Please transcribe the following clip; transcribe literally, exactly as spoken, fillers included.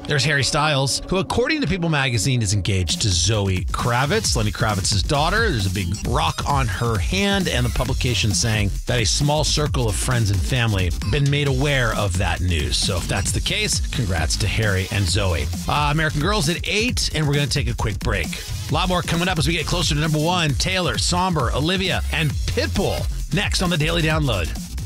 There's Harry Styles, who, according to People magazine, is engaged to Zoe Kravitz, Lenny Kravitz's daughter. There's a big rock on her hand, and the publication saying that a small circle of friends and family been made aware of that news. So if that's the case, congrats to Harry and Zoe. Uh, American Girl's at eight, and we're going to take a quick break. A lot more coming up as we get closer to number one. Taylor, Somber, Olivia, and Pitbull next on the Daily Download.